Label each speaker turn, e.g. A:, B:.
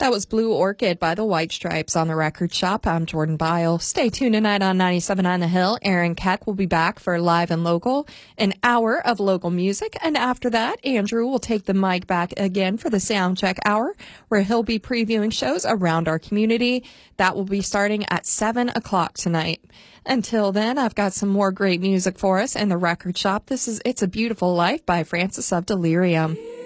A: That was Blue Orchid by the White Stripes on the Record Shop. I'm Jordan Byle. Stay tuned tonight on 97 on the Hill. Aaron Keck will be back for Live and Local, an hour of local music. And after that, Andrew will take the mic back again for the Soundcheck Hour, where he'll be previewing shows around our community. That will be starting at 7 o'clock tonight. Until then, I've got some more great music for us in the Record Shop. This is It's a Beautiful Life by Francis of Delirium.